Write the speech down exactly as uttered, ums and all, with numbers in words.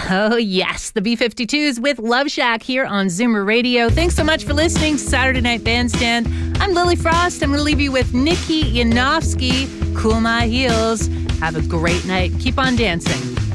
Oh, yes. The B fifty-twos with Love Shack here on Zoomer Radio. Thanks so much for listening to Saturday Night Bandstand. I'm Lily Frost. I'm going to leave you with Nikki Yanofsky, Cool My Heels. Have a great night. Keep on dancing.